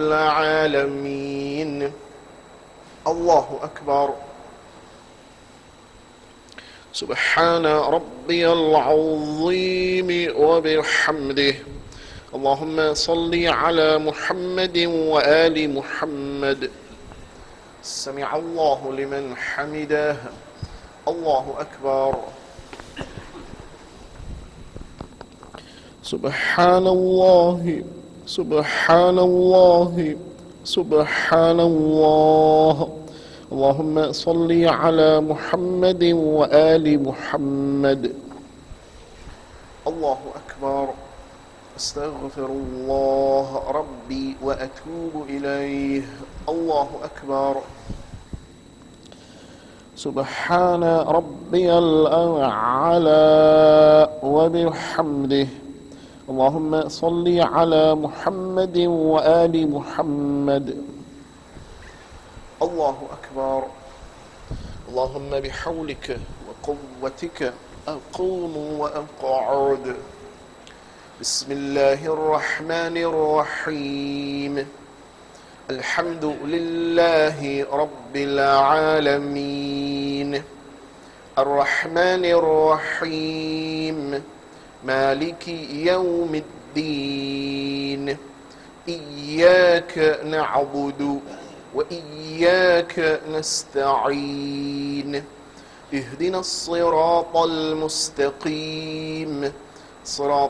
العالمين. الله أكبر. سبحان ربي العظيم وبحمده. اللهم صل على محمد وآل محمد. سمع الله لمن حمده. الله أكبر. سبحان الله سبحان الله سبحان الله. اللهم صل على محمد وآل محمد. الله أكبر. أستغفر الله ربي وأتوب إليه. الله أكبر. سبحان ربي الأعلى وبحمده. اللهم صل على محمد وآل محمد. الله أكبر. اللهم بحولك وقوتك أقوم وأقعد. بسم الله الرحمن الرحيم. الحمد لله رب العالمين. الرحمن الرحيم. مالك يوم الدين. إياك نعبد وإياك نستعين. اهدنا الصراط المستقيم. صراط